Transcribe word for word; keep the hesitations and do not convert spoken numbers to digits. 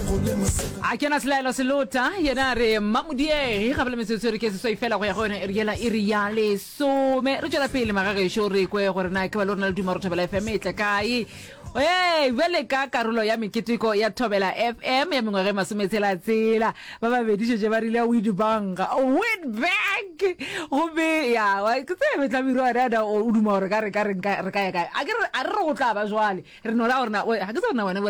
a kena selaelo selota yena re mamudie ga bele metsotso re ke se so ifela go ya gone e riela e riale so me re tsela pele magage sho re kwe gore na ke ba lona le dumaro thobela F M e tla kai Hey, vele ka karolo ya miketiko ya Thobela F M ya mengwage masometshela tsela ba ba bedishe je ba rile Wheat Bank Wheatbank go be ya wa ke tse be tla biro a da o duma gore ka re ka re ka ya ka a ke re a re go tla ba jwale re no la gore na ha ke tsona wena